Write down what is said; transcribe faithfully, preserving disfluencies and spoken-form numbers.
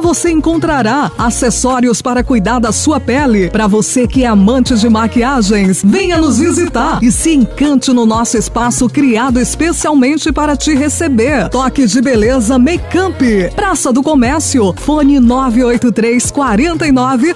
você encontrará acessórios para cuidar da sua pele. Para você que é amante de maquiagens, venha nos visitar e se encante no nosso espaço criado especialmente para te receber. Toque de Beleza Make-up. Praça do Comércio, fone nove oito três, quatro nove,